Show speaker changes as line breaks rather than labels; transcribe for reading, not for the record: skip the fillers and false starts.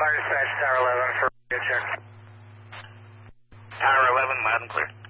Fire dispatch, Tower 11 for a check.
Tower 11, loud and clear.